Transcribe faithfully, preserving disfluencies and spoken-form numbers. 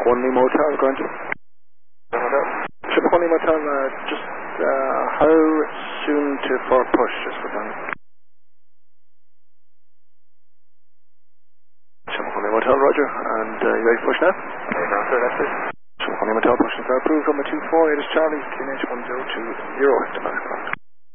One Lima Hotel, granted. Triple One Lima Hotel, uh, just uh, how soon to for push, just for fun. Triple One Lima Hotel, roger, and uh, you ready to push now? Okay, now sir, that's it. Triple One Lima Hotel, pushing for approved, number two four eight is Charlie, Q N H one zero two zero, demand.